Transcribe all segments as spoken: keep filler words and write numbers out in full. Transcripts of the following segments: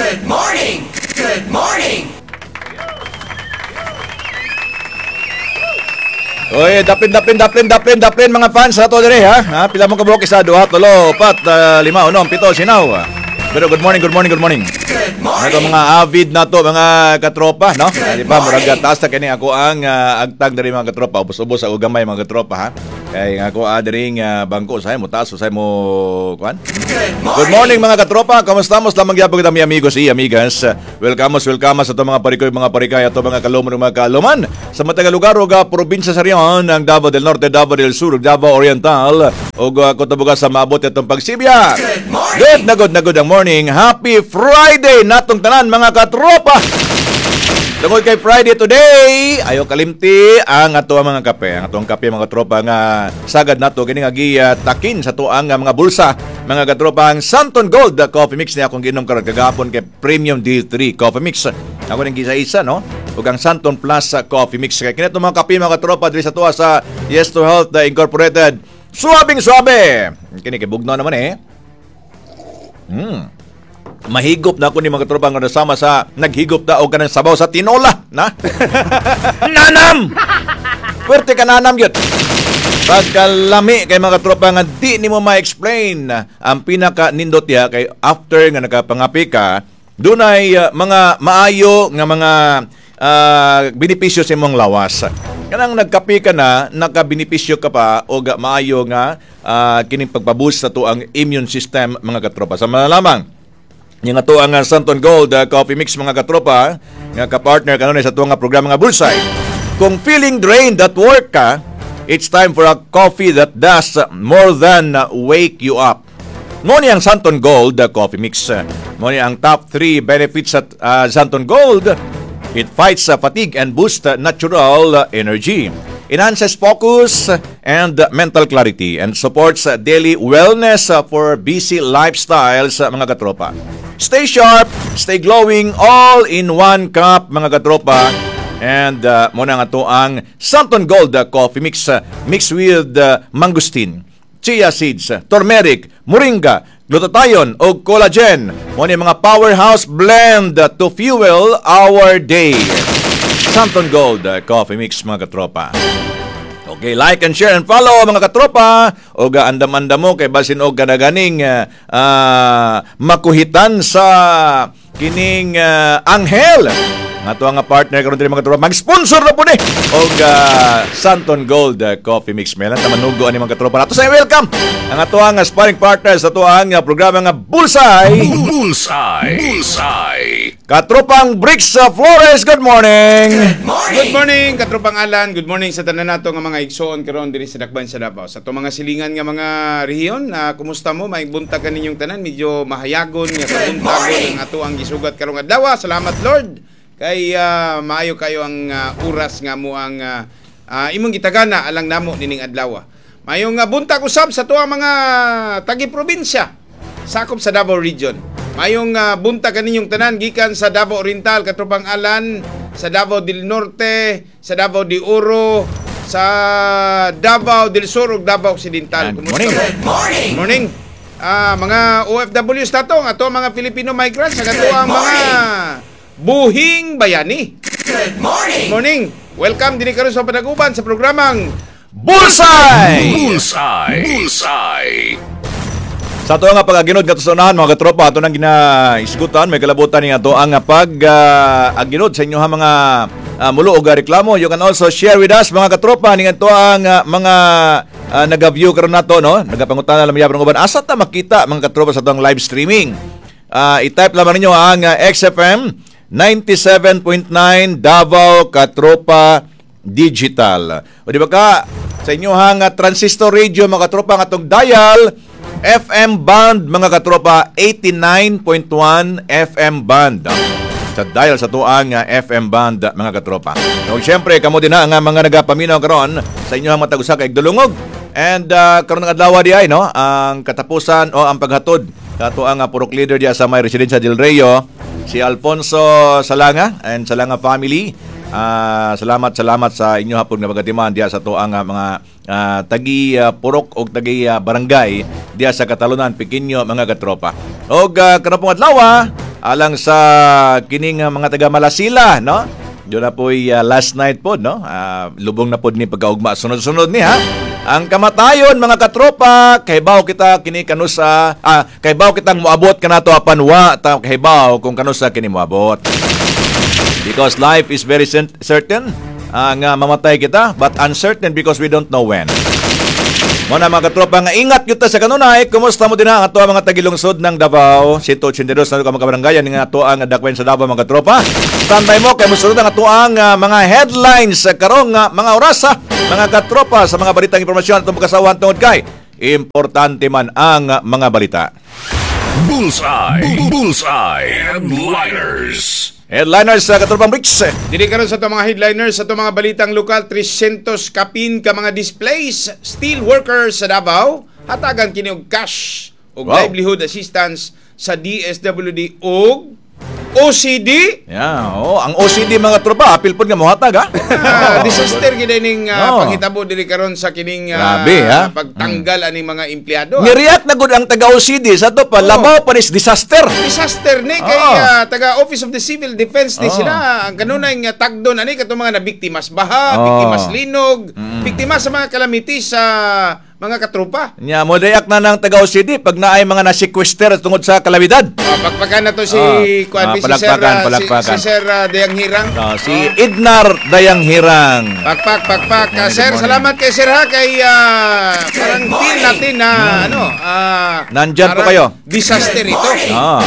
Good morning! Good morning! Oy, daplin, daplin, daplin, daplin, daplin, mga fans na to dire, ha? ha? Pila mo kabuok isa, duha, tulo, upat, uh, lima, unom, pito, sinaw. Pero good morning, good morning, good morning. Good morning! Ito mga avid na to, mga katropa, no? Di ba, murag taas na kini ako ang uh, agtag dari mga katropa. Ubos-ubos sa ugamay mga katropa, ha? Kaya ako adring uh, bangko sa mo taas sa mo kuan. Good morning! Good morning mga katropa. Kamusta mo lamang gyapon kita mi amigos y amigas. Welcome, welcome sa to mga parikoy, mga parikay ato mga kalumon mga kaluman sa matagal lugar ug probinsya sa riyon ang Davao del Norte, Davao del Sur, Davao Oriental ug uh, Cotabato sa maabot itong pagsibya. Good morning! Good na good na good ang morning. Happy Friday natong tanan mga katropa. Tungod kay Friday today, ayo kalimti ang ato mga kape. Ang atong kape mga tropa nga sagad nato kini nga gitakin sa tuang mga bulsa. Mga katropa ang Santon Gold Coffee Mix niya akong giinom karon kagahapon kay Premium D three Coffee Mix. Ako ning gisa-isa no. Ug ang Santon Plus Coffee Mix kay kini mga kape mga katropa diri sa tuwa sa Yes to Health Incorporated. Suabing suabe. Kini kay bugno naman eh. Hmm. Mahigop na ako ni mga tropang nga nasama sa naghigop na o kanang sabaw sa tinola na nanam pwerte ka nanam yun pagkalami kay mga tropa nga di ni mo ma-explain ang pinaka nindot ya kay after nga nakapangapi ka dunay uh, mga maayo nga mga uh, benepisyo sa imong lawas kanang nagkapi ka na nakabenepisyo ka pa o ga maayo nga uh, kining pagpaboost sa tuang immune system mga katropa sa malalamang yung ato ang uh, Santon Gold uh, Coffee Mix mga katropa nga ka-partner kanunay sa tuwang nga programa nga Bullseye. Kung feeling drained at work ka, it's time for a coffee that does more than uh, wake you up. Mo ni ang Santon Gold uh, Coffee Mix. Mo ni ang top three benefits at uh, Santon Gold. It fights uh, fatigue and boosts uh, natural uh, energy. Enhances focus and uh, mental clarity and supports uh, daily wellness uh, for busy lifestyles uh, mga katropa. Stay sharp, stay glowing, all in one cup mga katropa. And uh, muna nga to ang Santon Gold uh, Coffee Mix uh, mixed with uh, mangosteen, chia seeds, uh, turmeric, moringa, glutathione o collagen. Muna mga powerhouse blend uh, to fuel our day. Santon Gold uh, Coffee Mix mga katropa. Okay, like and share and follow mga katropa. O ga andam-andam mo kay basin og ganaganing uh, uh, makuhitan sa kining uh, anghel. Nga to nga partner karon diri mga katropa. Mag-sponsor na po ni og uh, Santon Gold uh, Coffee Mix. Melan ta manugo ani mga katropa. Nato sa welcome ang ato ang sparring partner sa tuang uh, programa nga Bullseye. Bullseye. Bullseye. Katropang Bricks uh, Flores, good morning. Good morning! Good morning, katropang Alan. Good morning sa tanan nato nga mga igsoon karon diri sa Dakbayan sa Davao. Sa to mga silingan nga mga rehiyon, na uh, kumusta mo? May buntag ka ninyong tanan, medyo mahayagon nga kabuntagon ang ato ang gisugat karong adlaw. Salamat Lord. Kay uh, maayo kayo ang uh, oras nga mo ang uh, uh, imong gitagana alang namo nining adlaw. Mayong uh, buntag usab sa tuwa mga tagi-probinsya sakop sa Davao Region. Mayong uh, buntag kaninyong tanan gikan sa Davao Oriental, katropang Alan, sa Davao del Norte, sa Davao de Oro, sa Davao del Sur ug Davao Occidental. Good morning. Good morning! Good morning. Ah, mga O F Ws nato, ato mga Filipino migrants, sa ato ang mga buhing bayani. Good morning! Morning. Welcome dinhi karon sa panaguban sa programang Bullseye! Bullseye. Bullseye. Sa ato nga pag-aginod katusunahan mga katropa, ato nang ginaisgutan, may kalabutan ni ato ang pag-aginod uh, sa inyo ha mga uh, mulo o reklamo. You can also share with us mga katropa ning ato ang uh, mga uh, naga-view karon nato no, nagapangutan na lamang uban asa ta makita mga katropa sa atong live streaming. Uh, i-type lamang ninyo ang uh, X F M ninety-seven point nine Davao Katropa Digital. O di ba ka sa inyo hang uh, transistor radio mga katropa ang atong dial F M band mga katropa eighty-nine point one F M band sa dial sa tuang uh, F M band mga katropa. So syempre kamo din na nga mga nagapaminaw karon sa inyo ang matag-usa kay dulungog and uh, karon nga adlaw di ay no ang katapusan o ang paghatod sa tuang uh, purok leader diya sa may residency Del Reo si Alfonso Salanga and Salanga family. Uh, salamat salamat sa inyo hapon nga pagatiman diya sa tuang uh, mga uh, tagi uh, purok o tagi uh, barangay diya sa Katalunan Pequeño mga katropa. Og uh, kanapong adlaw alang sa kining uh, mga taga Malasila, no? Doon na po uh, last night po, no? Uh, lubong na po ni pagkaugma sunod-sunod ni ha. Ang kamatayon mga katropa, kahibaw kita kini kanusa, ah, kahibaw kitang moabot kanato apan wa ta kahibaw kung kanusa kini moabot. Because life is very certain, uh, nga mamatay kita, but uncertain because we don't know when. Muna mga katropa, nga ingat kita sa kanunay. Kumusta mo din ang ato mga tagilungsod ng Davao? one eighty-two na ka mga barangay nga ato ang dakwen sa Davao mga katropa. Standby mo kay musunod ang ato ang uh, mga headlines sa karong uh, mga orasa, mga katropa sa mga balitang impormasyon at pagkasawan tungod kay importante man ang uh, mga balita. Bullseye. Bullseye. Headliners. Headliners sa katropang Bricks. Dili karon sa itong mga headliners, sa itong mga balitang lokal, three hundred kapin ka mga displaced steel workers sa Davao, hatagan kini og cash o Wow. livelihood assistance sa D S W D o O C D. Yeah, oh, ang O C D mga tropa, apil pod nga mohatag ha. Ah, disaster gid ning uh, Oh. panghitabo diri karon sa kining uh, Grabe, ha? pagtanggal aning mga empleyado. ha? Ni-react na gud ang taga O C D sa to pa, Oh. labaw pa ni disaster. Disaster ni kay Oo. ah, taga Office of the Civil Defense ni Oo. sila ang kanunay nga tagdon ani katong mga nabiktimas baha, Oo. biktimas linog, biktima sa mga calamity sa mga katropa. Nya mo react na ng taga O C D pag naay mga na-sequester tungod sa kalamidad. Uh, pagpakan na to si Ah. kuan Ah, si Sir palakpakan, ah, si, palakpakan. si Sir ah, Dayang Hirang. Ah, si Idnar Dayang Hirang. Pakpak, pakpak. Good Ah, sir, morning. salamat kay Sir ha kay ah, parang feel natin na ano, ah, Nandyan po parang kayo. Disaster ito. Ah.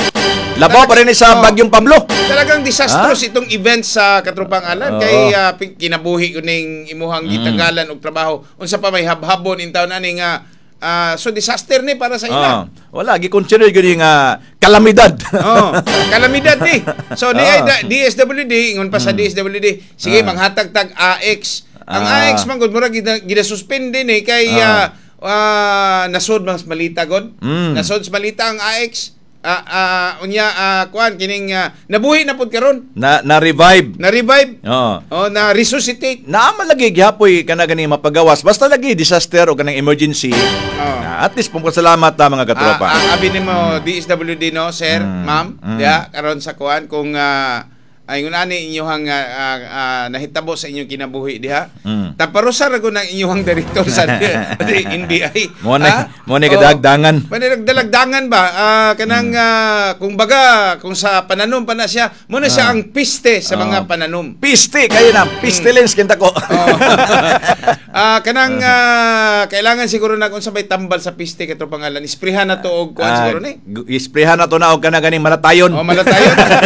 Labaw pa rin sa Oh. Bagyong Pablo. Talagang disastrous itong event sa Katrupang Alan Oo. kay ah, pi- kinabuhi ko ning imuhang gitanggalan og trabaho unsa pa may habhabon in taon ani nga ah, so disaster ni para sa ila. Ah. Wala gi-consider gyud nga kalamidad. Oh, kalamidad ni. So di Ah. ay da- D S W D ingon pa sa D S W D, sige Ah. manghatag tag A X. Ang Ah. A X man gud mura gida-suspend ni kay Ah. ah, ah, nasod mas malita god. Mm. Nasod mas malita ang A X. Ah, ah, unya ah, kuan kining ah, nabuhi na pud karon. na na-revive. Na-revive. Oh. Oh, na-resuscitate. Naaman lagi gihapoy kana gani mapagawas. Basta lagi disaster o kanang emergency. Oh. Na at least pumpasalamat ta mga katropa. Ah, ah, abi nimo D S W D no, sir, Mm, ma'am. mm. Ya, karon sa kuan kung uh, ayun ani inyong uh, uh, uh, nahitabo sa inyong kinabuhi diha. Mm. Taparusa ra gud ang inyong direktor sa N B I. Mo na Ha? mo na Oh. kadagdangan. Paniragdalagdangan ba? Ah, kanang ah, kung baga kung sa pananom pa na siya, mo na siya Ah. ang piste sa Ah. mga pananom. Piste kayo na, pestilence kinta ko. Oh. Ah, kanang ah, kailangan siguro na kung sabay tambal sa piste kato pangalan. Isprihan na to og kuan siguro ni. gu- isprehan na to na og kana ganing malatayon. Oh, malatayon.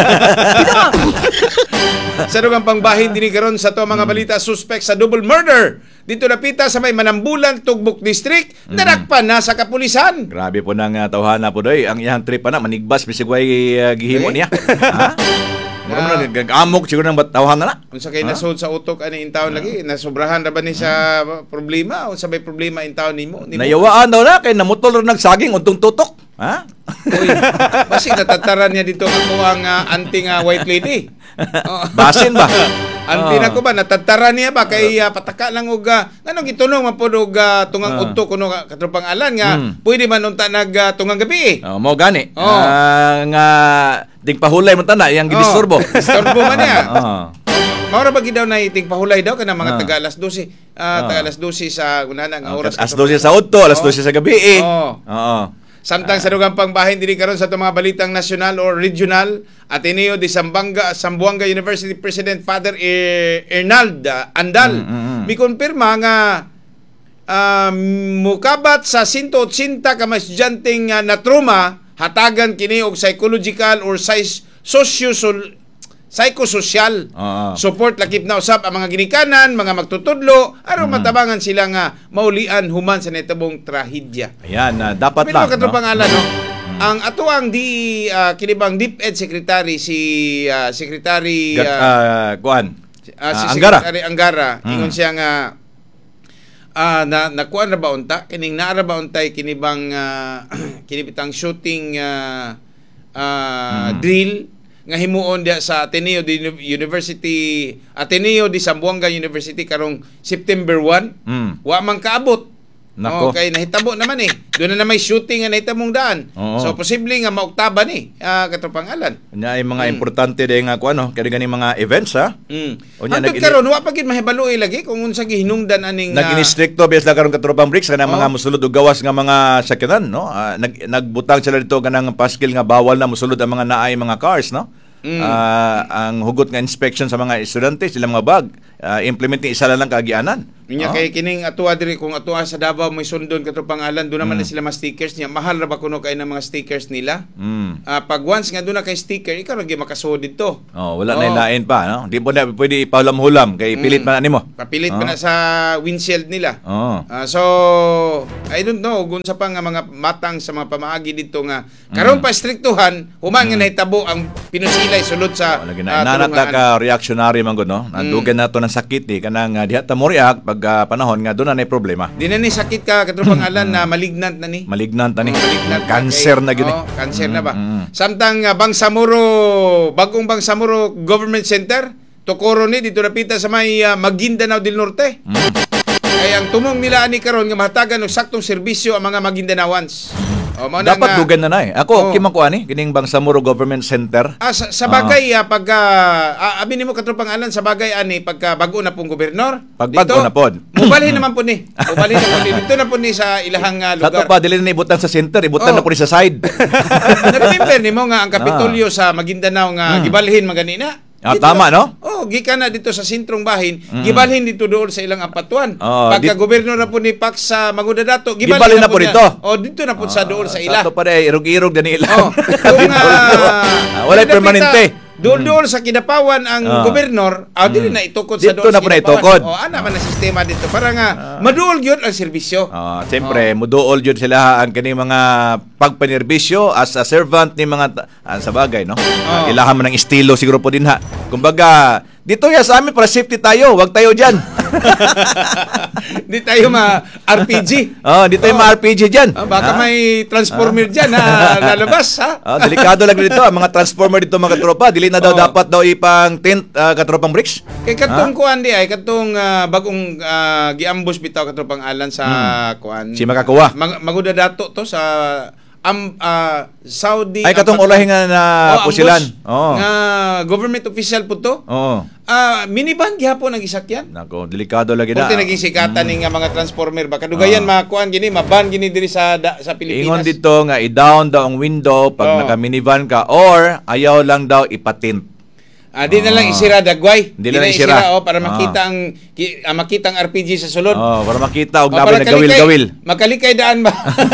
Sa dugang pangbahin din karon sa to mga balita, suspect sa double murder dito napita sa may Manambulan, Tugbok District, nadakpan na sa kapulisan. Grabe po nang uh, tawhana po doy. Ang iyang trip pa na manigbas bisig way uh, gihimo Eh? niya. Ha? Mura mo na gagamok siguro nang tawhan na na. Unsa kay Ha? nasod sa utok ani in taon lagi, nasobrahan ra ba ni sa problema unsa may problema in taon nimo? Nimo? Nayawaan daw na kay namutol ra nagsaging untong tutok. Ha? Uy, basi natataran niya dito ako ang uh, anting uh, white lady. Oh. Basin ba? Anti na Ah. ko ba natataran niya ba kay uh, pataka lang og uh, nganong gitunong man pod og uh, tungang Ah. udto kuno ka- katropang alan nga Hmm. pwede man unta nag uh, tungang gabi. Oh, mo gani. Oh. Ah, nga ding pahulay mo tanda yang gidisturbo. Oh, disturbo man niya. Oh. Maura ba gidaw na iting pahulay daw kana mga Ah. taga alas twelve, Ah. ah, taga alas twelve sa unana nga oras. Alas dose sa udto, alas dose sa gabi. Eh. Oh. Oo. Samtang sa dugang pangbahin diri karon sa itong mga balitang nasyonal or regional, Ateneo de Zamboanga, Zamboanga University President Father Er- Ernald ah, Andal Mm, mm, mm. mikumpirma nga um, mukabat sa one hundred eighty ka mga estudyanteng uh, natruma hatagan kini og psychological or psy- socio psychosocial Oo. support lakip na usab ang mga ginikanan, mga magtutudlo aron Mm. matabangan sila nga maulian human sa nahitabong trahedya. Ayan, ah, dapat Pero lang. katong no? pangalan no. Ang ato ang di uh, kinibang DepEd Secretary si ah, Secretary Gat, ah, ah, kuan. ah, si Ah, Anggara. Secretary Anggara Hmm. ingon siya nga ah, na nakuan ra ba unta kining naa ra ba untay kinibang uh, kinibitang shooting ah, ah, Hmm. drill nga himuon dia sa Ateneo de University Ateneo de Zamboanga University karong September one. Mm. Wa man kaabot. Nako. Oh, kay nahitabo naman eh. Doon na, na may shooting nga nahitabong daan. Oo. So posible nga maoktaban ni ah, katropang alan. Nya ay mga Mm. importante day nga ko ano, kaya ganing mga events ha. Mm. Unya, Hantod nag- karon wa pa gid mahibaloy lagi kung unsa gihinungdan aning ah, Nag-instricto biyas lang karon katropang bricks kana Oo. mga musulod og gawas nga mga sakyanan, no? Ah, nag nagbutang sila dito kanang paskil nga bawal na musulod ang mga naay mga cars, no? Mm. Ah, ang hugot nga inspection sa mga estudyante, sila mga bag, ah, implement ni isa lang kaagianan. Nya Oh. kay kining atuwa diri kung atuwa sa Davao may sundon katropang alan doon naman na sila mga stickers niya. Mahal ra ba kuno kay ng mga stickers nila? Mm. Ah, pag once nga doon na kay sticker, ikaw ra gyud makasuod dito. Oh, wala Oo. na lain pa, no? Di po na pwede ipahulam-hulam kay pilit Mm. man nimo. Papilit Oo. pa na sa windshield nila. Oh. Ah, so, I don't know kung sa pa nga mga matang sa mga pamaagi dito nga karon pa striktuhan, human nga nahitabo ang pinusilay sulod sa Wala ah, gina. Nanat tulungan. ka reactionary man gud, no? Nandugan nato ng sakit ni kanang uh, diha ta mo react pag ah, panahon nga doon na nay problema. Di na ni sakit ka katropang alan na malignant na ni. Malignant na ni. Oh, malignant na Cancer kay- na gyud. oh, cancer na ba? Mm, mm. Samtang uh, Bangsamoro, bagong Bangsamoro Government Center, Tokoro ni dito napita sa may uh, Maguindanao del Norte. Mm. Kay ang tumong nila ani karon nga mahatagan og saktong serbisyo ang mga Maguindanaoans. O, mao na Dapat nga- dugan na na eh. Ako, Oo. okay man ko ani, kining Bangsamoro Government Center. Ah, sa, sa bagay, ah, pagka, ah, abi nimo katropang alan, sa bagay, ani, pagka bago na pong gobernador, Pag bago na pod. mubalhin naman po ni. Mubalhin na po ni. Dito na po ni sa ilahang ah, Sa to lugar. pa, dili na ibutang sa center, ibutang Oo. na po ni sa side. Na-remember nimo nga ang Kapitolyo sa Maguindanao nga gibalhin maganina. Ah, Dito tama, na- no? Oh, gikan na dito sa sentrong bahin, gibalhin dito doon sa ilang apatuan. Oo, Pagka dit- gobernador na po ni Pax sa Magudadato, Gibalhin na po niya. dito. Oh, dito na po sa doon sa ila. Sa to pa rin, irog-irog na nila. Oh, kung uh, Walay permanente. Doon-doon sa Kidapawan ang Ah. gobernador, ah, dili na itukod sa Dito doon na po na itukod. Oh, ana man ang sistema dito para nga maduol gyud ang serbisyo. Ah, siyempre, muduol jud sila ang kini mga pagpanerbisyo as a servant ni mga ta- ah, sa bagay, no? Ah, Oo. ilahan man ng estilo siguro po din ha. Kumbaga, dito ya sa amin para safety tayo, wag tayo diyan. Di tayo ma R P G. Oh, dito yung Oo. mga R P G diyan. Ah, baka Ha? may transformer diyan na lalabas, ha? Ah, delikado lang dito, ang mga transformer dito mga tropa, dili na daw Oo. dapat daw ipang tent uh, katropang bricks. Kay katong kuan di ay katong ah, bagong ah, giambos bitaw katong pangalan sa kuan. Si makakuha. Mag- Magudadato to sa am ah, Saudi. Ay katong ang- ulahin nga na Oh, pusilan. ambos. Oo. Nga government official po to. Oo. Ah, minivan gihapon ang gisakyan. Nako, delikado lagi na. Kunti naging sikatan ni nga mga transformer ba kadugayan makuan gini maban gini diri sa da, sa Ingon Pilipinas. dito nga i-down daw ang window pag Oo. naka-minivan ka or ayaw lang daw ipatint. Ah, di na lang isira dagway. Di na lang isira. oh, para Ah. makita ang ki, ah, makita ang R P G sa sulod. Oh, para makita og Oh, labi para na kalikay- gawil-gawil. Makalikay daan ba?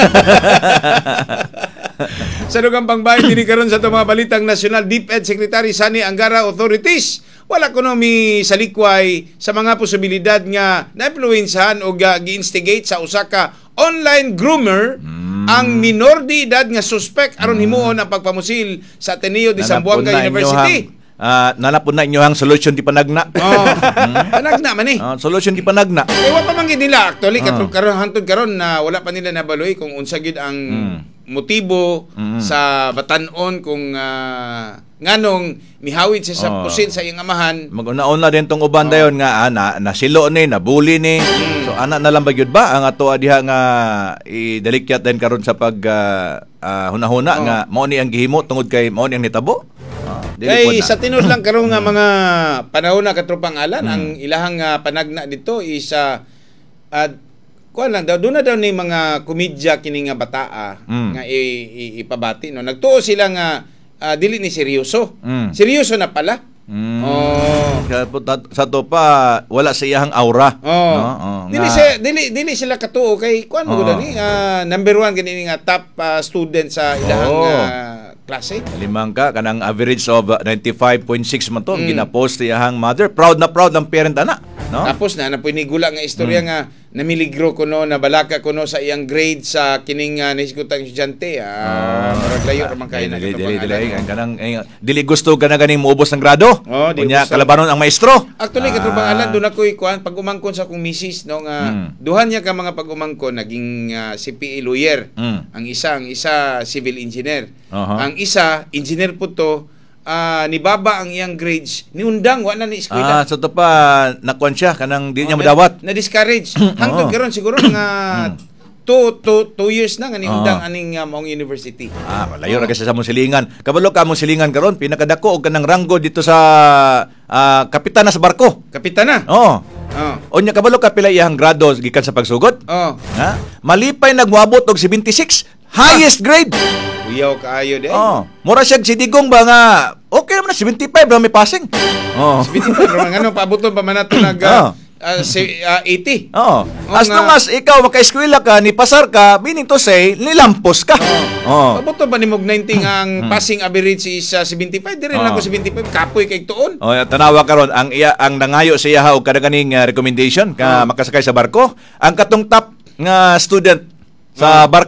Sa dugang pangbahay diri karon sa itong mga balitang nasyonal, DepEd Secretary Sani Angara authorities wala kuno mi salikway sa mga posibilidad nga na-influensahan o ga- gi-instigate sa usa ka online groomer ang minor de edad nga suspect aron himuon ang pagpamusil sa Ateneo de Zamboanga Nanapon na University. inyohang- Ah, nanapon na inyohang solution di panagna. Oh, panag na man eh. Ah, solution di panagna. Eh, wa pa man gid nila actually Ah. katong karon hantod karon na wala pa nila nabaloy kung unsa gid ang motibo Mm. sa batan-on kung ah, nganong mihawid siya sa Oh. pusil sa iyang amahan. Mag-una-una din tong uban dayon nga ah, na, nasilo ni, nabuli ni. Mm. So ana na lang ba gyud ba ang ato diha nga idalikyat din karon sa pag ah, ah, hunahuna Oh. nga mao ni ang gihimo tungod kay mao ni ang nitabo. Ah, dili Kay pod na. sa tinud lang karon nga mga panahon na katropang alan ang ilahang ah, panagna dito is uh, uh, kuan lang daw doon na daw ni mga komedya kini nga bataa Mm. nga i- i- ipabati no. Nagtuo sila nga ah, dili ni seryoso. Mm. Seryoso na pala. Mm. Oh. Sa, sa to pa wala sa iyang aura. Oh. No? Oh, dili nga- si, dili dili sila katuo kay kuan mo Oh. gud ni ah, number one kini nga top ah, student sa ilahang Oh. ah, klase. Limang ka, kanang average of uh, ninety-five point six man to, Mm. ginapost iyang mother. Proud na proud ang parent ana. No? Tapos na napunigula nga istorya Mm. nga namiligro ko no nabalaka ko no sa iyang grade sa kining uh, nahisgutang estudyante. Ah, murag layo ra man kay na dili, katong dili, dili, pangalan. ang kanang, eh, dili gusto ka na ganing muubos ng grado. Oh, di Kunya, gusto. kalabanon ang maestro. Actually, katong Ah. pangalan doon ako ikuan pag umangkon sa akong misis no nga Mm. duhan niya ka mga pag umangkon naging ah, C P A lawyer. Mm. Ang isa ang isa civil engineer. Aha. Ang isa engineer po to ah, nibaba ang iyang grades niundang wa na ni Ah, eskwela. so to pa, nakuan siya, kanang di niya madawat. Na discourage. Hangtod Oo. karon siguro nga two, two, two years na nga ni undang Ah. aning uh, maong university. Ah, malayo ra kasi sa mong silingan. Kabalo ka mong silingan karon, pinakadako og kanang ranggo dito sa ah, kapitana sa barko. Kapitana. Oh. Oh. Onya kabalo ka pila iyang grado gikan sa pagsugod? Oh. Ha? Malipay nagmoabot og seventy-six, highest grade. Uyaw kaayo de. Oh, mura siya si Digong ba nga okay naman na seventy-five ra may passing. Oh. Pero ano pabuton pa man nato nag Ah. uh, si, uh, eighty. Oh. Oo As nga. long as ikaw maka-eskwela ka, ni pasar ka, meaning to say, nilampos ka. Oh. Pabuton pa ni mog ninety ang passing average is uh, seventy-five dire Oh. lang ko seventy-five kapoy kay tuon. Oh, tanawa karon ang iya ang nangayo sa iya og kada kaning uh, recommendation ka Oh. makasakay sa barko. Ang katong top nga student sa barko